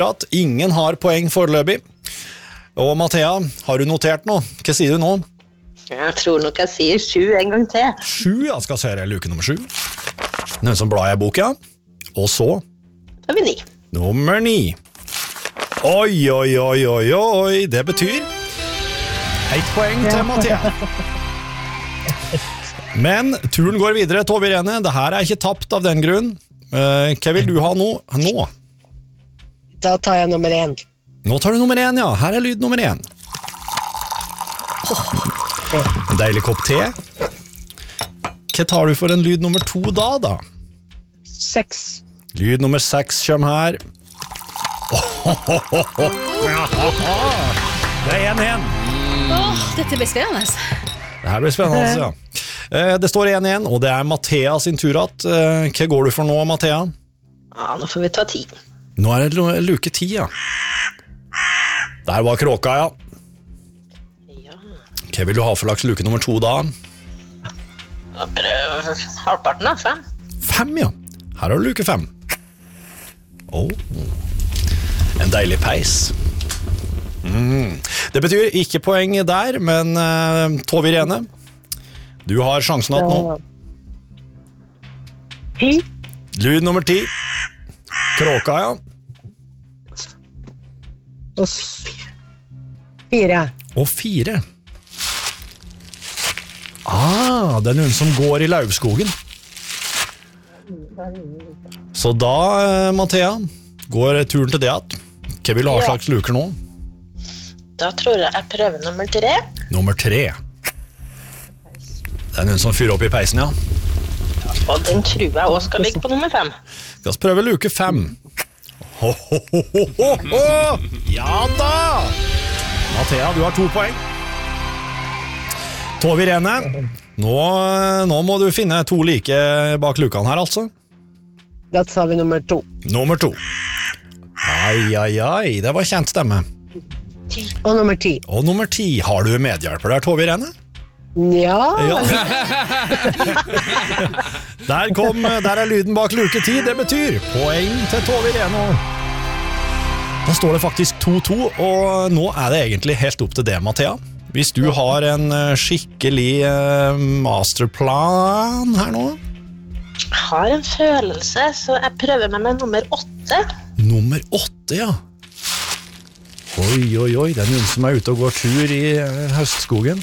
fortsatt. Ingen har poeng foreløpig. Og Mathea, har du notert noe? Hva sier du nå? Jeg tror nok jeg sier 7 en gang til. 7, ja. Skal se her, luke nummer 7. Noen som blar i boka. Og så? Da har vi 9. Nummer 9. Oi, oi, oi, oi, oi. Det betyr 1 poeng til Mathea. Men turen går videre, Tove Irene. Det her er ikke tapt av den grunn. Hva vil du ha nå? Da tar jeg nummer 1. Nå tar du nummer 1, ja. Her er lyd nummer 1. En deilig kopp te. Hva tar du for en lyd nummer 2 da? 6. Lyd nummer 6 kommer her. Det er 1-1. Dette blir spennende. Det her blir spennende, ja. Det står 1-1, og det er Mathea sin tur at. Hva går du for nå, Mathea? Ja, nå får vi ta 10. Nå er det luke 10, ja. Der var kråka, ja. Hva vil du ha for slags luke nummer 2 da? Halvparten da, 5. 5, ja. Her har du luke 5. En deilig peis. Det betyr ikke poeng der, men Tove Irene, du har sjansen at nå. 10. Lyd nummer 10. Kråka, ja. Og 4. Og 4. Det er noen som går i lauvskogen. Så da, Mathea, går turen til det at. Hva vil du ha slags luker nå? Da tror jeg prøver nummer 3. Nummer 3. Det er noen som fyrer opp i peisen, ja. Og den tror jeg også skal ligge på nummer 5. Skal vi prøve luke 5. Ja da! Mathea, du har 2 poeng. Tove Irene, nå må du finne 2 like bak lukene her, altså. Da tar vi nummer 2. Nummer 2. Ai, det var kjent stemme. Og nummer 10. Og nummer 10. Har du medhjelper der, Tove Irene? Ja. Der er lyden bak luke 10. Det betyr poeng til Tove Irene. Da står det faktisk 2-2, og nå er det egentlig helt opp til det, Mathea. Hvis du har en skikkelig masterplan her nå? Jeg har en følelse, så jeg prøver meg med nummer 8. Nummer 8, ja. Oi, det er noen som er ute og går tur i høstskogen.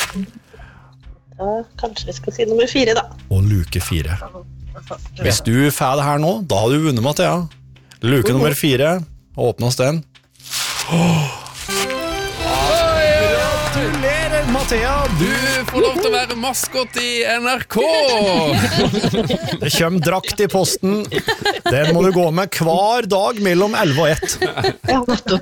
Da kanskje vi skal si nummer 4 da. Og luke 4. Hvis du får det her nå, da har du vunnet, Mathea. Luke nummer 4, åpnes den. Gratulerer, Mathea! Du får lov til å være maskot i NRK! Det kommer drakt i posten. Den må du gå med hver dag mellom 11 og 1. Ja, nettopp.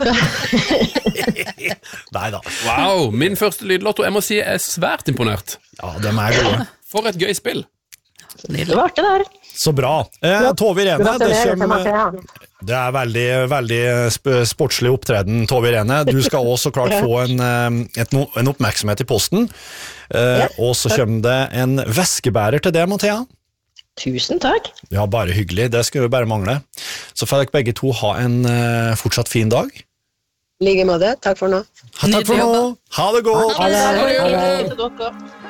Neida. Wow, min første lydlotto, jeg må si jeg er svært imponert. Ja, dem er gode. For et gøy spill. Det var artig det her. Så bra. Tove Irene, det er veldig, veldig sportslig opptreden, Tove Irene. Du skal også klart få en oppmerksomhet i posten. Og så kommer det en veskebærer til det, Mathea. Tusen takk. Ja, bare hyggelig. Det skulle jo bare mangle. Så får dere begge to ha en fortsatt fin dag. Like måte. Takk for nå. Takk for nå. Ha det godt. Ha det. Ha det.